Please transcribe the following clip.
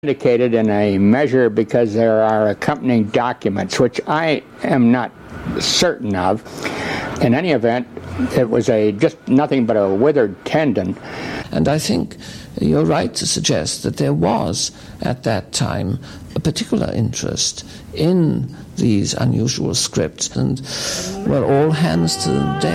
indicated in a measure because there are accompanying documents, which I am not certain of. In any event, it was just nothing but a withered tendon. And I think you're right to suggest that there was, at that time, a particular interest in these unusual scripts, and, well, all hands to the deck.